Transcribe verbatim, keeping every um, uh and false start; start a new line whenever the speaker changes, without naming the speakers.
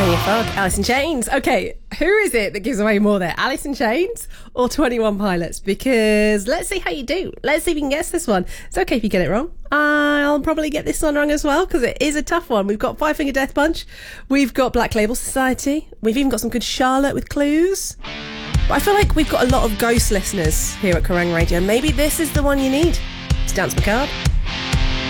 Radio Fog, Alice in Chains. Okay, who is it that gives away more there? Alice in Chains or twenty-one Pilots? Because let's see how you do. Let's see if you can guess this one. It's okay if you get it wrong. I'll probably get this one wrong as well because it is a tough one. We've got Five Finger Death Punch. We've got Black Label Society. We've even got some good Charlotte with Clues. But I feel like we've got a lot of Ghost listeners here at Kerrang Radio. Maybe this is the one you need. It's Dance Macabre.